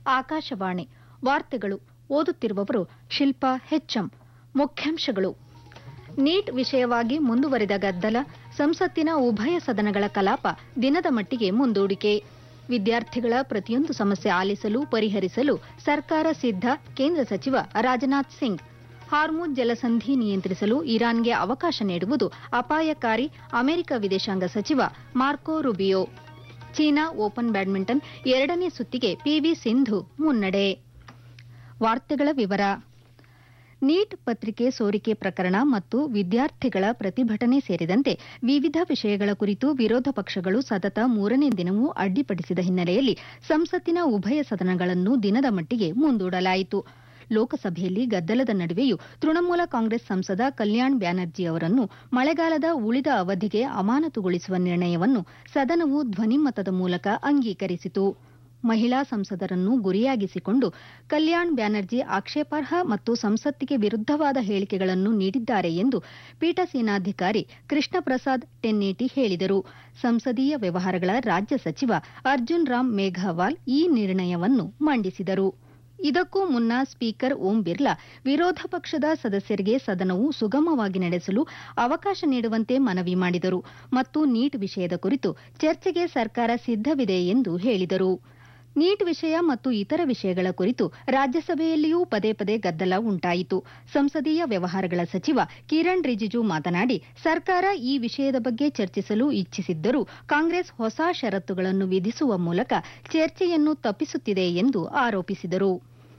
ಆಕಾಶವಾಣಿ ವಾರ್ತೆಗಳು ಓದುತ್ತಿರುವವರು ಶಿಲ್ಪಾ ಹೆಚ್ಎಂ. ಮುಖ್ಯಾಂಶಗಳು. ನೀಟ್ ವಿಷಯವಾಗಿ ಮುಂದುವರಿದ ಗದ್ದಲ, ಸಂಸತ್ತಿನ ಉಭಯ ಸದನಗಳ ಕಲಾಪ ದಿನದ ಮಟ್ಟಿಗೆ ಮುಂದೂಡಿಕೆ. ವಿದ್ಯಾರ್ಥಿಗಳ ಪ್ರತಿಯೊಂದು ಸಮಸ್ಯೆ ಆಲಿಸಲು, ಪರಿಹರಿಸಲು ಸರ್ಕಾರ ಸಿದ್ಧ, ಕೇಂದ್ರ ಸಚಿವ ರಾಜನಾಥ್ ಸಿಂಗ್. ಹಾರ್ಮುಜ್ ಜಲಸಂಧಿ ನಿಯಂತ್ರಿಸಲು ಇರಾನ್ಗೆ ಅವಕಾಶ ನೀಡುವುದು ಅಪಾಯಕಾರಿ, ಅಮೆರಿಕ ವಿದೇಶಾಂಗ ಸಚಿವ ಮಾರ್ಕೊ ರೂಬಿಯೋ. ಚೀನಾ ಓಪನ್ ಬ್ಯಾಡ್ಮಿಂಟನ್ 2ನೇ ಸುತ್ತಿಗೆ ಪಿವಿ ಸಿಂಧು ಮುನ್ನಡೆ. ವಾರ್ತೆಗಳ ವಿವರ. ನೀಟ್ ಪತ್ರಿಕೆ ಸೋರಿಕೆ ಪ್ರಕರಣ ಮತ್ತು ವಿದ್ಯಾರ್ಥಿಗಳ ಪ್ರತಿಭಟನೆ ಸೇರಿದಂತೆ ವಿವಿಧ ವಿಷಯಗಳ ಕುರಿತು ವಿರೋಧ ಪಕ್ಷಗಳು ಸತತ 3ನೇ ದಿನವೂ ಅಡ್ಡಿಪಡಿಸಿದ ಹಿನ್ನೆಲೆಯಲ್ಲಿ ಸಂಸತ್ತಿನ ಉಭಯ ಸದನಗಳನ್ನು ದಿನದ ಮಟ್ಟಿಗೆ ಮುಂದೂಡಲಾಯಿತು. ಲೋಕಸಭೆಯಲ್ಲಿ ಗದ್ದಲದ ನಡುವೆಯೂ ತೃಣಮೂಲ ಕಾಂಗ್ರೆಸ್ ಸಂಸದ ಕಲ್ಯಾಣ್ ಬ್ಯಾನರ್ಜಿ ಅವರನ್ನು ಮಳೆಗಾಲದ ಉಳಿದ ಅವಧಿಗೆ ಅಮಾನತುಗೊಳಿಸುವ ನಿರ್ಣಯವನ್ನು ಸದನವು ಧ್ವನಿಮತದ ಮೂಲಕ ಅಂಗೀಕರಿಸಿತು. ಮಹಿಳಾ ಸಂಸದರನ್ನು ಗುರಿಯಾಗಿಸಿಕೊಂಡು ಕಲ್ಯಾಣ್ ಬ್ಯಾನರ್ಜಿ ಆಕ್ಷೇಪಾರ್ಹ ಮತ್ತು ಸಂಸತ್ತಿಗೆ ವಿರುದ್ದವಾದ ಹೇಳಿಕೆಗಳನ್ನು ನೀಡಿದ್ದಾರೆ ಎಂದು ಪೀಠಸೇನಾಧಿಕಾರಿ ಕೃಷ್ಣ ಪ್ರಸಾದ್ ಟೆನ್ನೇಟಿ ಹೇಳಿದರು. ಸಂಸದೀಯ ವ್ಯವಹಾರಗಳ ರಾಜ್ಯ ಸಚಿವ ಅರ್ಜುನ್ ರಾಮ್ ಮೇಘವಾಲ್ ಈ ನಿರ್ಣಯವನ್ನು ಮಂಡಿಸಿದರು. ಇದಕ್ಕೂ ಮುನ್ನ ಸ್ಪೀಕರ್ ಓಂ ಬಿರ್ಲಾ ವಿರೋಧ ಪಕ್ಷದ ಸದಸ್ಯರಿಗೆ ಸದನವು ಸುಗಮವಾಗಿ ನಡೆಸಲು ಅವಕಾಶ ನೀಡುವಂತೆ ಮನವಿ ಮಾಡಿದರು ಮತ್ತು ನೀಟ್ ವಿಷಯದ ಕುರಿತು ಚರ್ಚೆಗೆ ಸರ್ಕಾರ ಸಿದ್ಧವಿದೆ ಎಂದು ಹೇಳಿದರು. ನೀಟ್ ವಿಷಯ ಮತ್ತು ಇತರ ವಿಷಯಗಳ ಕುರಿತು ರಾಜ್ಯಸಭೆಯಲ್ಲಿಯೂ ಪದೇ ಪದೇ ಗದ್ದಲ ಉಂಟಾಯಿತು. ಸಂಸದೀಯ ವ್ಯವಹಾರಗಳ ಸಚಿವ ಕಿರಣ್ ರಿಜಿಜು ಮಾತನಾಡಿ, ಸರ್ಕಾರ ಈ ವಿಷಯದ ಬಗ್ಗೆ ಚರ್ಚಿಸಲು ಇಚ್ಛಿಸಿದ್ದರೂ ಕಾಂಗ್ರೆಸ್ ಹೊಸ ಷರತ್ತುಗಳನ್ನು ವಿಧಿಸುವ ಮೂಲಕ ಚರ್ಚೆಯನ್ನು ತಪ್ಪಿಸುತ್ತಿದೆ ಎಂದು ಆರೋಪಿಸಿದರು.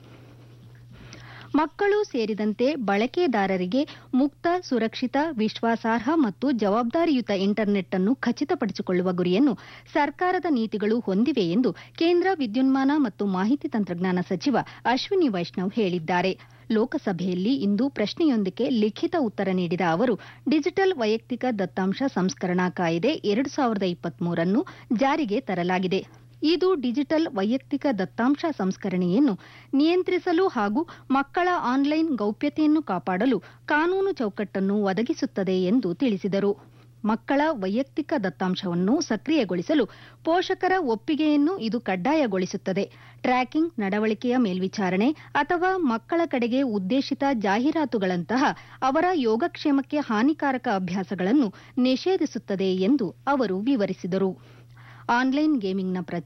ಮಕ್ಕಳು ಸೇರಿದಂತೆ ಬಳಕೆದಾರರಿಗೆ ಮುಕ್ತ, ಸುರಕ್ಷಿತ, ವಿಶ್ವಾಸಾರ್ಹ ಮತ್ತು ಜವಾಬ್ದಾರಿಯುತ ಇಂಟರ್ನೆಟ್ ಅನ್ನು ಖಚಿತಪಡಿಸಿಕೊಳ್ಳುವ ಗುರಿಯನ್ನು ಸರ್ಕಾರದ ನೀತಿಗಳು ಹೊಂದಿವೆ ಎಂದು ಕೇಂದ್ರ ವಿದ್ಯುನ್ಮಾನ ಮತ್ತು ಮಾಹಿತಿ ತಂತ್ರಜ್ಞಾನ ಸಚಿವ ಅಶ್ವಿನಿ ವೈಷ್ಣವ್ ಹೇಳಿದ್ದಾರೆ. ಲೋಕಸಭೆಯಲ್ಲಿ ಇಂದು ಪ್ರಶ್ನೆಯೊಂದಕ್ಕೆ ಲಿಖಿತ ಉತ್ತರ ನೀಡಿದ ಅವರು, ಡಿಜಿಟಲ್ ವೈಯಕ್ತಿಕ ದತ್ತಾಂಶ ಸಂಸ್ಕರಣಾ ಕಾಯ್ದೆ 2023 ಅನ್ನು ಜಾರಿಗೆ ತರಲಾಗಿದೆ. ಇದು ಡಿಜಿಟಲ್ ವೈಯಕ್ತಿಕ ದತ್ತಾಂಶ ಸಂಸ್ಕರಣೆಯನ್ನು ನಿಯಂತ್ರಿಸಲು ಹಾಗೂ ಮಕ್ಕಳ ಆನ್ಲೈನ್ ಗೌಪ್ಯತೆಯನ್ನು ಕಾಪಾಡಲು ಕಾನೂನು ಚೌಕಟ್ಟನ್ನು ಒದಗಿಸುತ್ತದೆ ಎಂದು ತಿಳಿಸಿದರು. ಮಕ್ಕಳ ವೈಯಕ್ತಿಕ ದತ್ತಾಂಶವನ್ನು ಸಕ್ರಿಯಗೊಳಿಸಲು ಪೋಷಕರ ಒಪ್ಪಿಗೆಯನ್ನು ಇದು ಕಡ್ಡಾಯಗೊಳಿಸುತ್ತದೆ. ಟ್ರ್ಯಾಕಿಂಗ್, ನಡವಳಿಕೆಯ ಮೇಲ್ವಿಚಾರಣೆ ಅಥವಾ ಮಕ್ಕಳ ಕಡೆಗೆ ಉದ್ದೇಶಿತ ಜಾಹೀರಾತುಗಳಂತಹ ಅವರ ಯೋಗಕ್ಷೇಮಕ್ಕೆ ಹಾನಿಕಾರಕ ಅಭ್ಯಾಸಗಳನ್ನು ನಿಷೇಧಿಸುತ್ತದೆ ಎಂದು ಅವರು ವಿವರಿಸಿದರು. ಆನ್ಲೈನ್ ಗೇಮಿಂಗ್ನ